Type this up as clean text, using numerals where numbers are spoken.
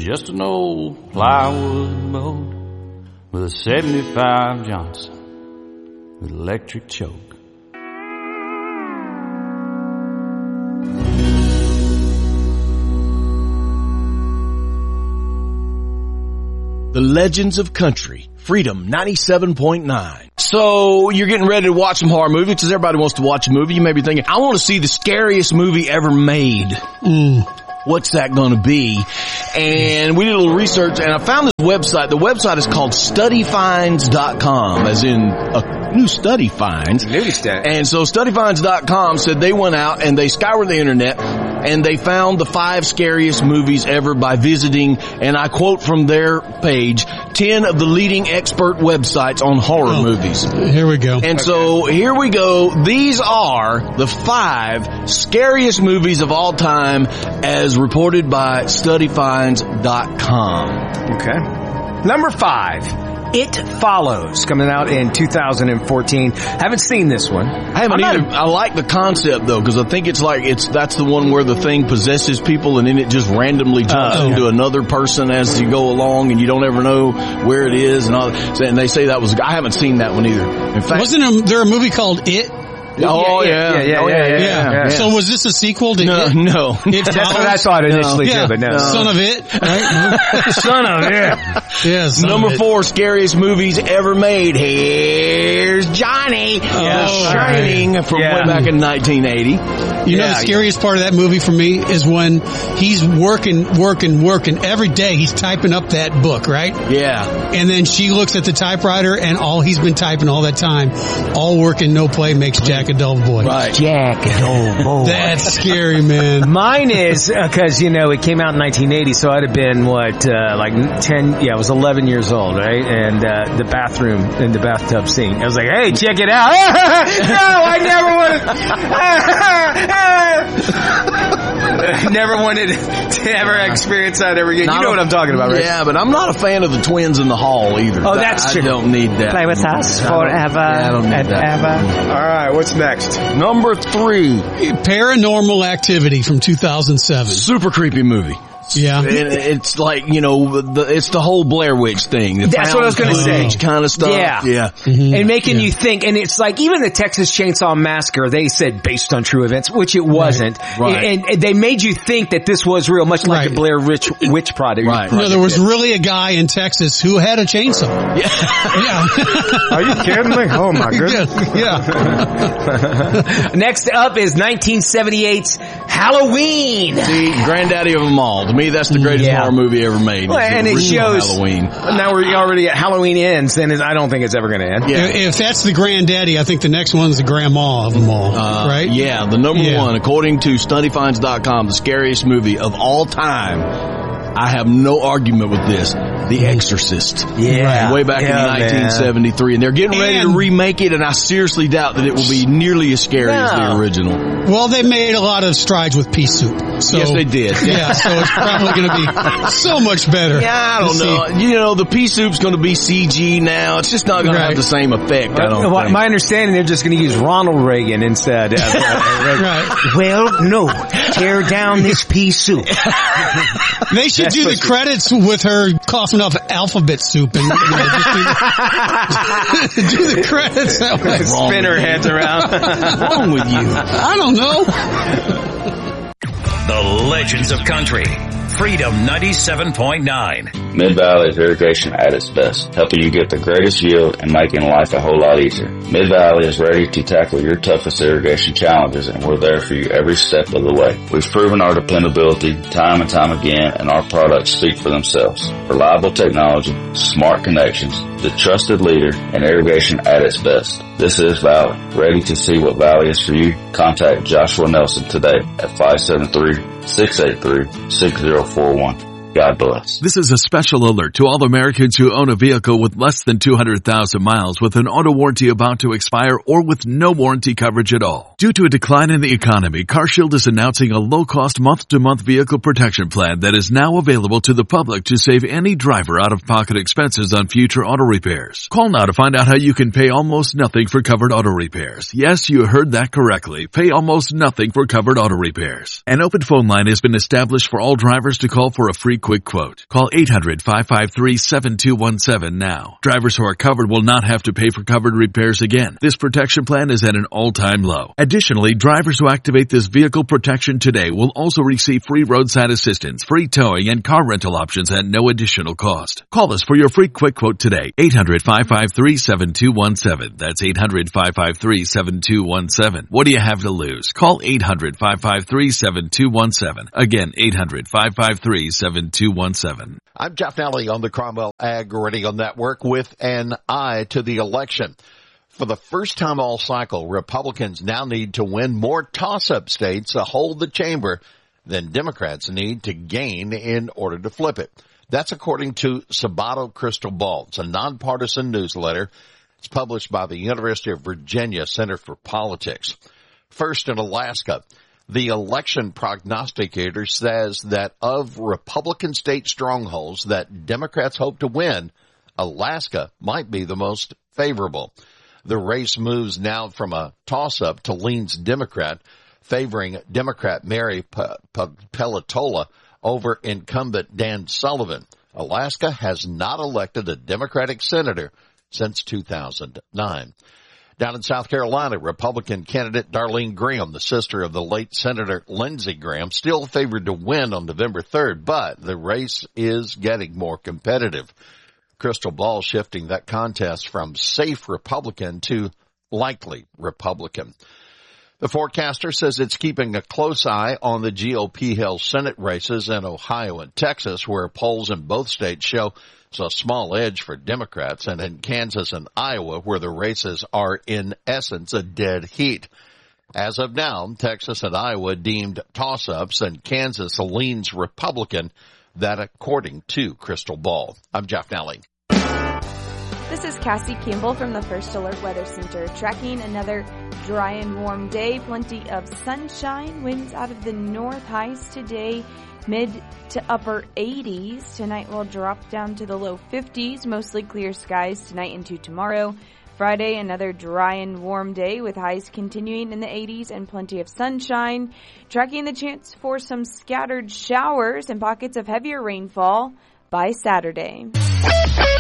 just an old plywood boat with a 75 Johnson with electric choke. The Legends of Country, Freedom 97.9. So you're getting ready to watch some horror movies because everybody wants to watch a movie. You may be thinking, I want to see the scariest movie ever made. What's that going to be? And we did a little research and I found this website. The website is called studyfinds.com, as in a new study finds. And so studyfinds.com said they went out and they scoured the internet and they found the 5 scariest movies ever by visiting, and I quote from their page, 10 of the leading expert websites on horror movies. Here we go. And so here we go. These are the 5 scariest movies of all time as reported by studyfinds.com. Okay. Number 5. It Follows, coming out in 2014. Haven't seen this one. I haven't either. I like the concept though, because I think it's that's the one where the thing possesses people and then it just randomly jumps into another person as you go along and you don't ever know where it is and all. And they say that was, I haven't seen that one either. In fact, wasn't there a movie called It? Yeah. So was this a sequel to It? No. That's what I thought initially too, but no. Son of It, right? Son of It. Yes. Number 4 scariest movies ever made. Here's Johnny. Shining from way back in 1980. You know the scariest part of that movie for me is when he's working every day. He's typing up that book, right? Yeah. And then she looks at the typewriter and all he's been typing all that time, all work and no play makes Jack a dull boy. Right. Jack a dull boy. That's scary, man. Mine is, cause it came out in 1980, so I'd have been, 10, I was 11 years old, right? And, the bathroom in the bathtub scene. I was like, hey, check it out. No, I never wanted to ever experience that ever again. You know what I'm talking about, right? Yeah, but I'm not a fan of the twins in the hall either. Oh, that's true. I don't need that. Play with us forever I don't need and that. ever. All right, what's next? Number 3. Paranormal Activity from 2007. Super creepy movie. Yeah. It's like, it's the whole Blair Witch thing. That's what I was going to say. Kind of stuff. Yeah. Mm-hmm. And making you think, and it's like, even the Texas Chainsaw Massacre, they said based on true events, which it wasn't. Right. And they made you think that this was real, much like the Blair Witch Project. Right. No, there was really a guy in Texas who had a chainsaw. Yeah. Are you kidding me? Oh my goodness. Yeah. Next up is 1978's Halloween. See, granddaddy of them all. To me, that's the greatest horror movie ever made. Well, and it shows Halloween. Now we're already at Halloween ends, and I don't think it's ever going to end. Yeah. If that's the granddaddy, I think the next one's the grandma of them all, right? Yeah, the number 1, according to StudyFinds.com, the scariest movie of all time. I have no argument with this. The Exorcist. Yeah. Way back in 1973. And they're getting ready to remake it, and I seriously doubt that it will be nearly as scary as the original. Well, they made a lot of strides with pea soup. So, yes, they did. Yeah, so it's probably going to be so much better. Yeah, I don't know. The pea soup's going to be CG now. It's just not going to have the same effect, I don't think. My understanding, they're just going to use Ronald Reagan instead. Right. Well, no. Tear down this pea soup. They should do the credits with her coughing up alphabet soup and just do the credits that way. Spin her heads around. What's wrong with you? I don't know. The Legends of Country. Freedom 97.9. Mid-Valley's irrigation at its best, helping you get the greatest yield and making life a whole lot easier. Mid-Valley is ready to tackle your toughest irrigation challenges, and we're there for you every step of the way. We've proven our dependability time and time again, and our products speak for themselves. Reliable technology, smart connections, the trusted leader in irrigation at its best. This is Valley. Ready to see what Valley is for you? Contact Joshua Nelson today at 573-683-6041. God bless. This is a special alert to all Americans who own a vehicle with less than 200,000 miles with an auto warranty about to expire or with no warranty coverage at all. Due to a decline in the economy, CarShield is announcing a low-cost month-to-month vehicle protection plan that is now available to the public to save any driver out-of-pocket expenses on future auto repairs. Call now to find out how you can pay almost nothing for covered auto repairs. Yes, you heard that correctly. Pay almost nothing for covered auto repairs. An open phone line has been established for all drivers to call for a free quick quote. Call 800-553-7217 now. Drivers who are covered will not have to pay for covered repairs again. This protection plan is at an all-time low. Additionally, drivers who activate this vehicle protection today will also receive free roadside assistance, free towing, and car rental options at no additional cost. Call us for your free quick quote today. 800-553-7217. That's 800-553-7217. What do you have to lose? Call 800-553-7217. Again, 800-553-7217. I'm Jeff Nally on the Cromwell Ag Radio Network with an eye to the election. For the first time all cycle, Republicans now need to win more toss-up states to hold the chamber than Democrats need to gain in order to flip it. That's according to Sabato Crystal Ball. It's a nonpartisan newsletter. It's published by the University of Virginia Center for Politics. First, in Alaska, the election prognosticator says that of Republican state strongholds that Democrats hope to win, Alaska might be the most favorable. The race moves now from a toss-up to leans Democrat, favoring Democrat Mary Peltola over incumbent Dan Sullivan. Alaska has not elected a Democratic senator since 2009. Down in South Carolina, Republican candidate Darlene Graham, the sister of the late Senator Lindsey Graham, still favored to win on November 3rd, but the race is getting more competitive. Crystal Ball shifting that contest from safe Republican to likely Republican. The forecaster says it's keeping a close eye on the GOP-held Senate races in Ohio and Texas, where polls in both states show a small edge for Democrats, and in Kansas and Iowa, where the races are in essence a dead heat. As of now, Texas and Iowa deemed toss-ups, and Kansas leans Republican, that according to Crystal Ball. I'm Jeff Nally. This is Cassie Campbell from the First Alert Weather Center, tracking another dry and warm day. Plenty of sunshine, winds out of the north, highs today mid to upper 80s. Tonight will drop down to the low 50s, mostly clear skies tonight into tomorrow. Friday, another dry and warm day with highs continuing in the 80s and plenty of sunshine. Tracking the chance for some scattered showers and pockets of heavier rainfall by Saturday.